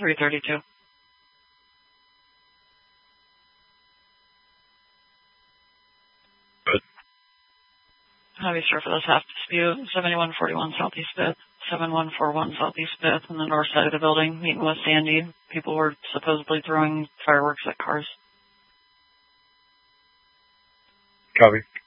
332. Good. Heavy surface half dispute, 7141 Southeast 5th, 7141 Southeast 5th, on the north side of the building, meeting with Sandy. People were supposedly throwing fireworks at cars. Copy.